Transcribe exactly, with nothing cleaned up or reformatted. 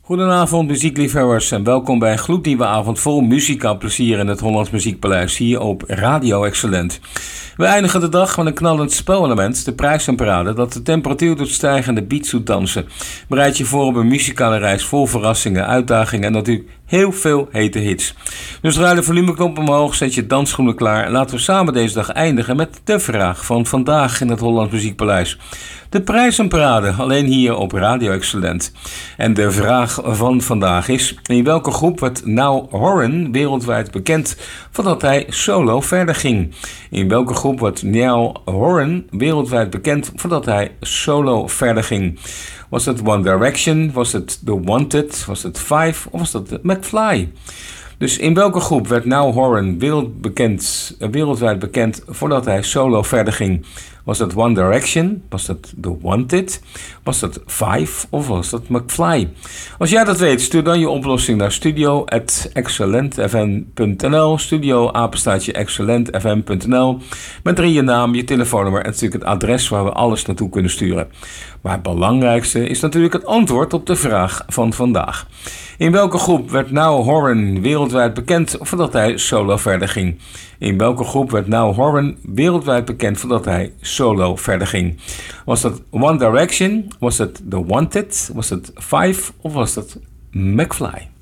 Goedenavond muziekliefhebbers en welkom bij een gloednieuwe avond vol muzikaal plezier in het Hollands Muziekpaleis hier op Radio Excellent. We eindigen de dag met een knallend spelelement, de prijzenparade, dat de temperatuur doet stijgen en de beat doet dansen. Bereid je voor op een muzikale reis vol verrassingen, uitdagingen en natuurlijk heel veel hete hits. Dus draai de volumeknop omhoog, zet je dansschoenen klaar en laten we samen deze dag eindigen met de vraag van vandaag in het Hollands Muziekpaleis. De prijzenparade, alleen hier op Radio Excellent. En de vraag van vandaag is: in welke groep werd Niall Horan wereldwijd bekend voordat hij solo verder ging? In welke groep werd Niall Horan wereldwijd bekend voordat hij solo verder ging? Was het One Direction? Was het The Wanted? Was het Five? Of was dat McFly? Dus in welke groep werd Niall Horan wereldbekend, wereldwijd bekend voordat hij solo verder ging? Was dat One Direction? Was dat The Wanted? Was dat Five? Of was dat McFly? Als jij dat weet, stuur dan je oplossing naar studio at excellent f m punt n l. Studio apenstaartje excellent f m punt n l. Met erin je naam, je telefoonnummer en natuurlijk het adres waar we alles naartoe kunnen sturen. Maar het belangrijkste is natuurlijk het antwoord op de vraag van vandaag. In welke groep werd Niall Horan wereldwijd bekend voordat hij solo verder ging? In welke groep werd Niall Horan wereldwijd bekend voordat hij solo verder ging? Was dat One Direction? Was dat The Wanted? Was dat Five? Of was dat McFly?